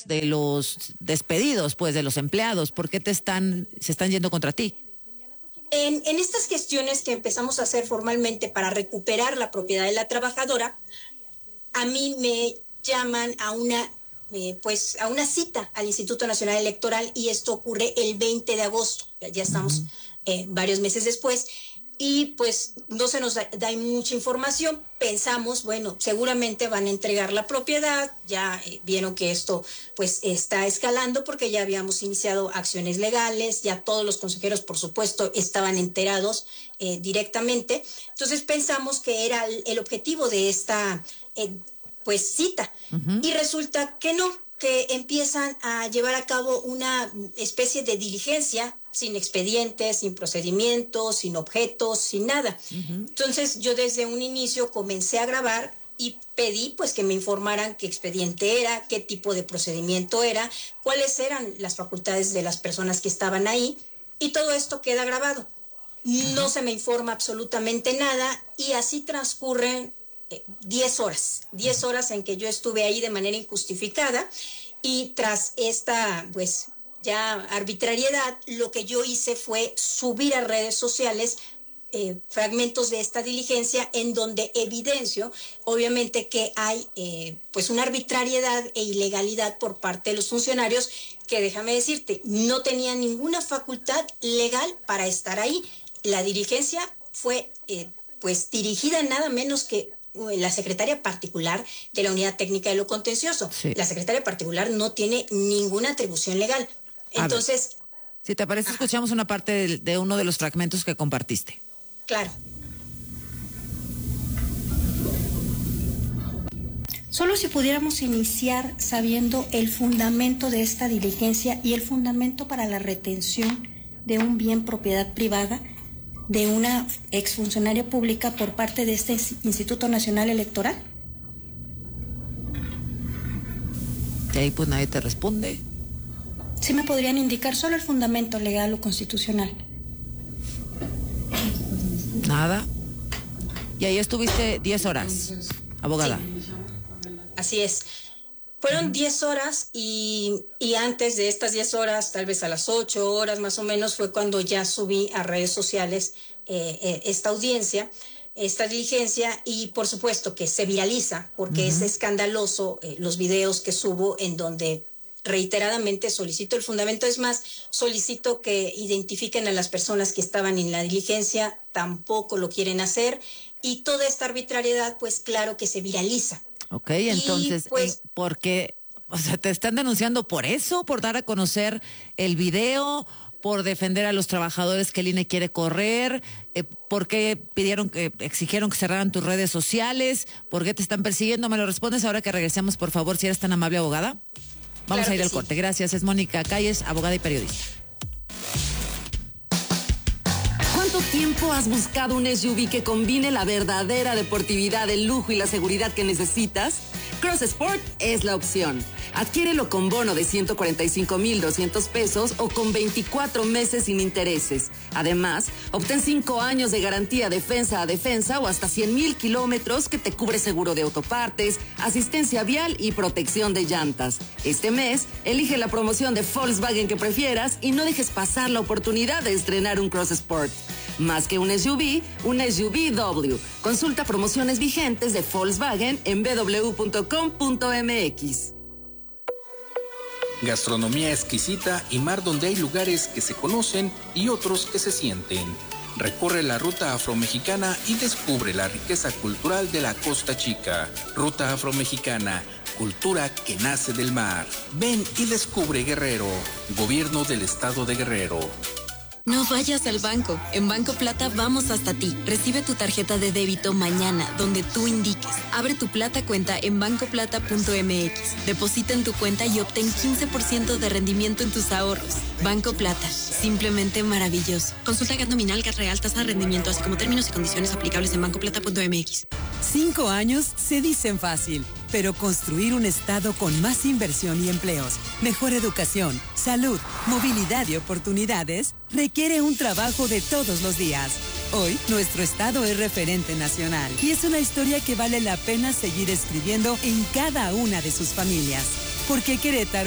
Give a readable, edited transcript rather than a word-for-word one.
de los despedidos, pues, de los empleados? ¿Por qué se están yendo contra ti? En estas gestiones que empezamos a hacer formalmente para recuperar la propiedad de la trabajadora, a mí me llaman a una cita al Instituto Nacional Electoral, y esto ocurre el 20 de agosto. Ya estamos varios meses después, y pues no se nos da mucha información. Pensamos, bueno, seguramente van a entregar la propiedad. Ya vieron que esto pues está escalando, porque ya habíamos iniciado acciones legales, ya todos los consejeros, por supuesto, estaban enterados directamente. Entonces pensamos que era el objetivo de esta cita. Y resulta que no, que empiezan a llevar a cabo una especie de diligencia sin expedientes, sin procedimientos, sin objetos, sin nada. Entonces yo desde un inicio comencé a grabar y pedí pues que me informaran qué expediente era, qué tipo de procedimiento era, cuáles eran las facultades de las personas que estaban ahí, y todo esto queda grabado. No se me informa absolutamente nada, y así transcurren 10 horas en que yo estuve ahí de manera injustificada. Y tras esta pues ya arbitrariedad, lo que yo hice fue subir a redes sociales fragmentos de esta diligencia, en donde evidencio obviamente que hay pues una arbitrariedad e ilegalidad por parte de los funcionarios, que, déjame decirte, no tenían ninguna facultad legal para estar ahí. La diligencia fue pues dirigida nada menos que la secretaria particular de la Unidad Técnica de lo Contencioso. Sí. La secretaria particular no tiene ninguna atribución legal. Entonces, si te parece, escuchamos una parte de uno de los fragmentos que compartiste. Claro. Solo si pudiéramos iniciar sabiendo el fundamento de esta diligencia y el fundamento para la retención de un bien propiedad privada de una exfuncionaria pública por parte de este Instituto Nacional Electoral. Y ahí pues nadie te responde. Sí me podrían indicar solo el fundamento legal o constitucional. Nada. Y ahí estuviste 10 horas, abogada. Sí. Así es. Fueron 10 horas y antes de estas 10 horas, tal vez a las 8 horas más o menos, fue cuando ya subí a redes sociales esta audiencia, esta diligencia, y por supuesto que se viraliza porque es escandaloso los videos que subo, en donde reiteradamente solicito el fundamento. Es más, solicito que identifiquen a las personas que estaban en la diligencia, tampoco lo quieren hacer, y toda esta arbitrariedad pues claro que se viraliza. Ok, entonces, pues, ¿por qué? O sea, ¿te están denunciando por eso? ¿Por dar a conocer el video? ¿Por defender a los trabajadores que el INE quiere correr? ¿Por qué exigieron que cerraran tus redes sociales? ¿Por qué te están persiguiendo? ¿Me lo respondes ahora que regresemos, por favor, si eres tan amable, abogada? Vamos claro a ir al corte. Gracias. Es Mónica Calles, abogada y periodista. ¿Cuánto tiempo has buscado un SUV que combine la verdadera deportividad, el lujo y la seguridad que necesitas? Cross Sport es la opción. Adquiérelo con bono de 145,200 pesos o con 24 meses sin intereses. Además, obtén 5 años de garantía defensa a defensa o hasta 100,000 kilómetros que te cubre seguro de autopartes, asistencia vial y protección de llantas. Este mes, elige la promoción de Volkswagen que prefieras y no dejes pasar la oportunidad de estrenar un Cross Sport. Más que un SUV W. Consulta promociones vigentes de Volkswagen en www.com.mx. Gastronomía exquisita y mar donde hay lugares que se conocen y otros que se sienten. Recorre la Ruta Afromexicana y descubre la riqueza cultural de la Costa Chica. Ruta Afromexicana, cultura que nace del mar. Ven y descubre Guerrero. Gobierno del Estado de Guerrero. No vayas al banco. En Banco Plata vamos hasta ti. Recibe tu tarjeta de débito mañana, donde tú indiques. Abre tu Plata cuenta en bancoplata.mx. Deposita en tu cuenta y obtén 15% de rendimiento en tus ahorros. Banco Plata. Simplemente maravilloso. Consulta GAT nominal, GAT real, tasa de rendimiento, así como términos y condiciones aplicables en bancoplata.mx. 5 años se dicen fácil, pero construir un estado con más inversión y empleos, mejor educación, salud, movilidad y oportunidades requiere un trabajo de todos los días. Hoy, nuestro estado es referente nacional y es una historia que vale la pena seguir escribiendo en cada una de sus familias. Porque Querétaro